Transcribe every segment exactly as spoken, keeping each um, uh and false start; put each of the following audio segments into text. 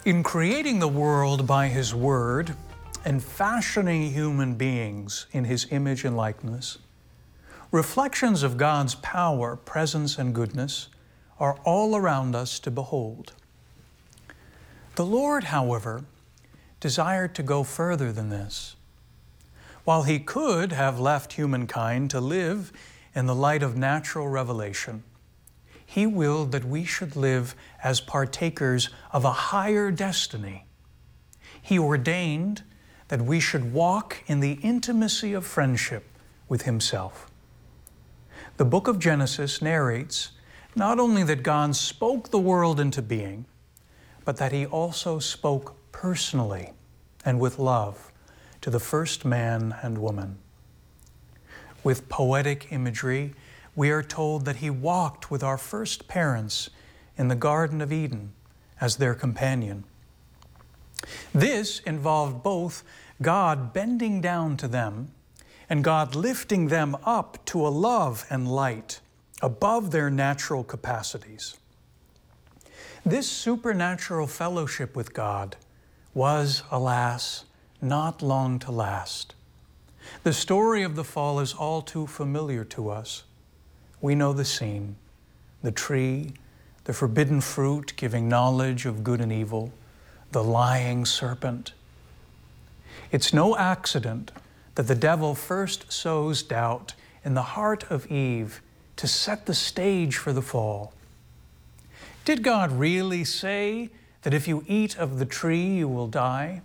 In creating the world by His Word and fashioning human beings in His image and likeness, reflections of God's power, presence, and goodness are all around us to behold. The Lord, however, desired to go further than this. While He could have left humankind to live in the light of natural revelation, He willed that we should live as partakers of a higher destiny. He ordained that we should walk in the intimacy of friendship with Himself. The book of Genesis narrates not only that God spoke the world into being, but that He also spoke personally and with love to the first man and woman. With poetic imagery, we are told that He walked with our first parents in the Garden of Eden as their companion. This involved both God bending down to them and God lifting them up to a love and light above their natural capacities. This supernatural fellowship with God was, alas, not long to last. The story of the fall is all too familiar to us. We know the scene: the tree, the forbidden fruit giving knowledge of good and evil, the lying serpent. It's no accident that the devil first sows doubt in the heart of Eve to set the stage for the fall. Did God really say that if you eat of the tree you will die?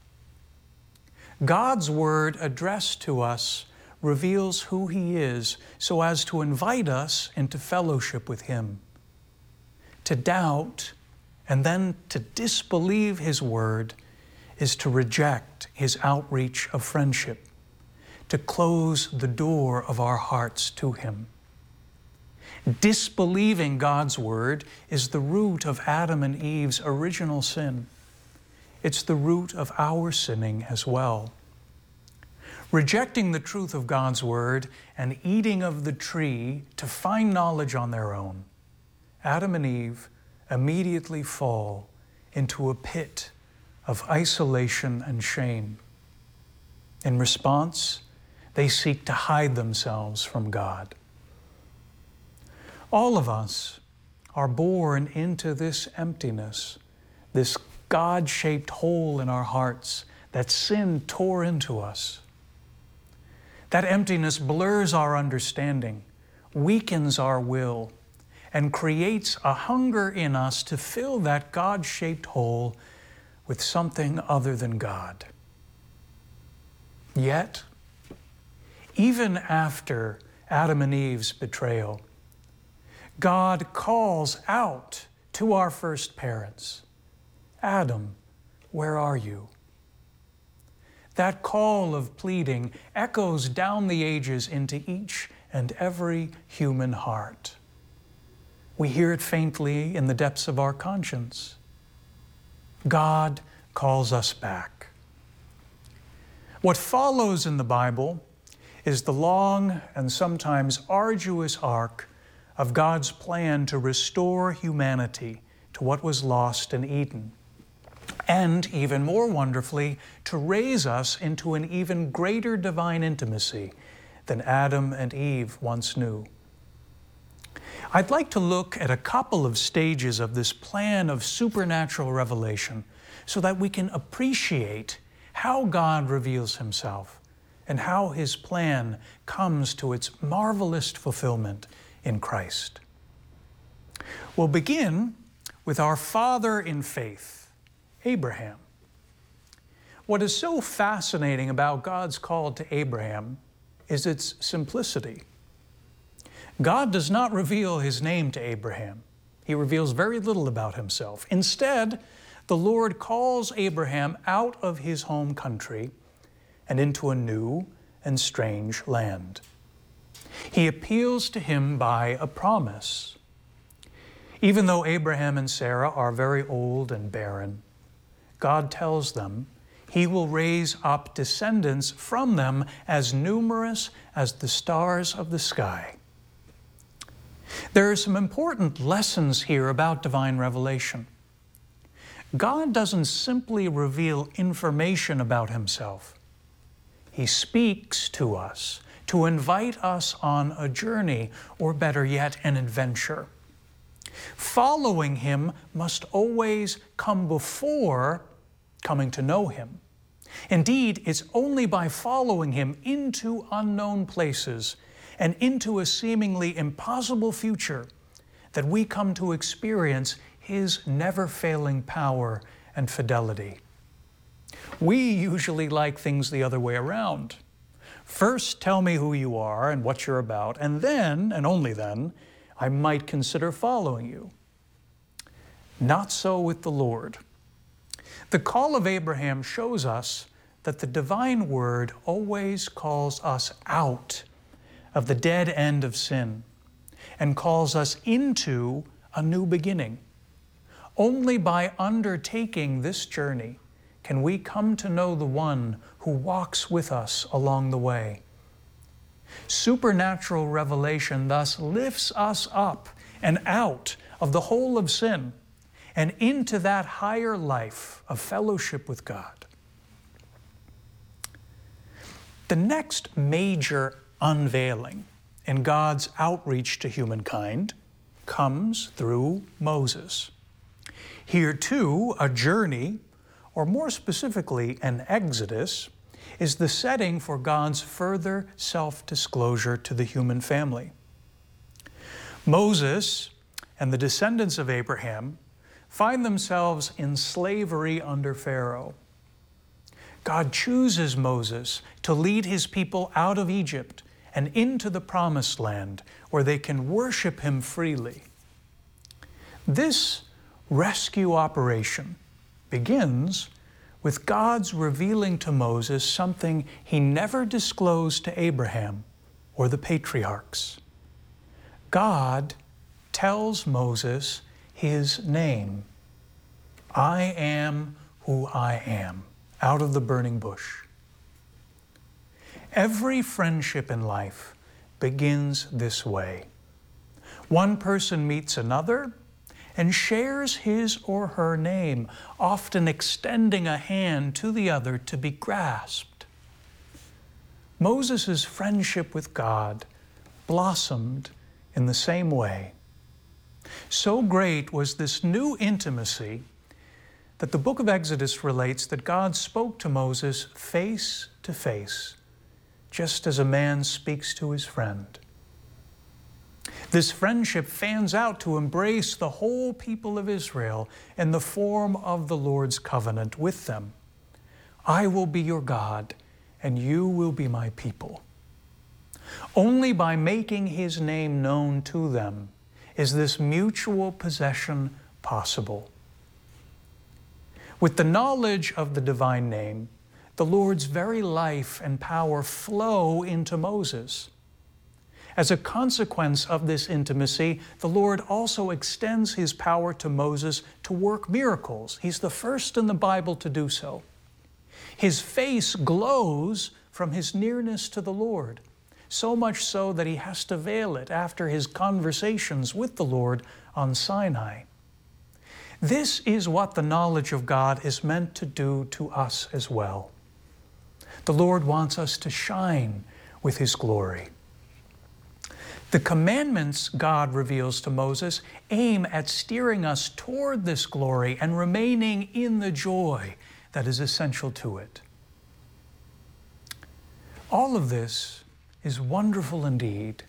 God's word addressed to us reveals who He is so as to invite us into fellowship with Him. To doubt and then to disbelieve His word is to reject His outreach of friendship, to close the door of our hearts to Him. Disbelieving God's word is the root of Adam and Eve's original sin. It's the root of our sinning as well. Rejecting the truth of God's word and eating of the tree to find knowledge on their own, Adam and Eve immediately fall into a pit of isolation and shame. In response, they seek to hide themselves from God. All of us are born into this emptiness, this God-shaped hole in our hearts that sin tore into us. That emptiness blurs our understanding, weakens our will, and creates a hunger in us to fill that God-shaped hole with something other than God. Yet, even after Adam and Eve's betrayal, God calls out to our first parents, "Adam, where are you?" That call of pleading echoes down the ages into each and every human heart. We hear it faintly in the depths of our conscience. God calls us back. What follows in the Bible is the long and sometimes arduous arc of God's plan to restore humanity to what was lost in Eden, and even more wonderfully, to raise us into an even greater divine intimacy than Adam and Eve once knew. I'd like to look at a couple of stages of this plan of supernatural revelation so that we can appreciate how God reveals Himself and how His plan comes to its marvelous fulfillment in Christ. We'll begin with our father in faith, Abraham. What is so fascinating about God's call to Abraham is its simplicity. God does not reveal His name to Abraham. He reveals very little about Himself. Instead, the Lord calls Abraham out of his home country and into a new and strange land. He appeals to him by a promise. Even though Abraham and Sarah are very old and barren, God tells them He will raise up descendants from them as numerous as the stars of the sky. There are some important lessons here about divine revelation. God doesn't simply reveal information about himself. He speaks to us to invite us on a journey, or better yet, an adventure. Following him must always come before coming to know him. Indeed, it's only by following him into unknown places and into a seemingly impossible future that we come to experience his never-failing power and fidelity. We usually like things the other way around. First, tell me who you are and what you're about, and then, and only then, I might consider following you. Not so with the Lord. The call of Abraham shows us that the divine word always calls us out of the dead end of sin and calls us into a new beginning. Only by undertaking this journey can we come to know the one who walks with us along the way. Supernatural revelation thus lifts us up and out of the hole of sin and into that higher life of fellowship with God. The next major unveiling in God's outreach to humankind comes through Moses. Here too, a journey, or more specifically, an exodus, is the setting for God's further self-disclosure to the human family. Moses and the descendants of Abraham find themselves in slavery under Pharaoh. God chooses Moses to lead his people out of Egypt and into the Promised Land, where they can worship him freely. This rescue operation begins with God's revealing to Moses something he never disclosed to Abraham or the patriarchs. God tells Moses his name. I am who I am, out of the burning bush. Every friendship in life begins this way. One person meets another and shares his or her name, often extending a hand to the other to be grasped. Moses' friendship with God blossomed in the same way. So great was this new intimacy that the book of Exodus relates that God spoke to Moses face to face, just as a man speaks to his friend. This friendship fans out to embrace the whole people of Israel in the form of the Lord's covenant with them. I will be your God, and you will be my people. Only by making his name known to them is this mutual possession possible. With the knowledge of the divine name, the Lord's very life and power flow into Moses. As a consequence of this intimacy, the Lord also extends his power to Moses to work miracles. He's the first in the Bible to do so. His face glows from his nearness to the Lord, so much so that he has to veil it after his conversations with the Lord on Sinai. This is what the knowledge of God is meant to do to us as well. The Lord wants us to shine with his glory. The commandments God reveals to Moses aim at steering us toward this glory and remaining in the joy that is essential to it. All of this is wonderful indeed.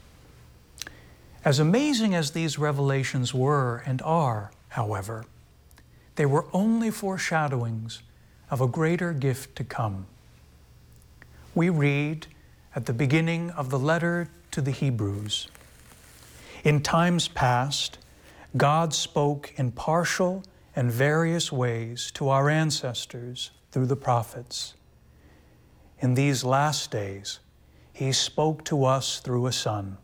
As amazing as these revelations were and are, however, they were only foreshadowings of a greater gift to come. We read at the beginning of the letter to the Hebrews, in times past, God spoke in partial and various ways to our ancestors through the prophets. In these last days, he spoke to us through a Son,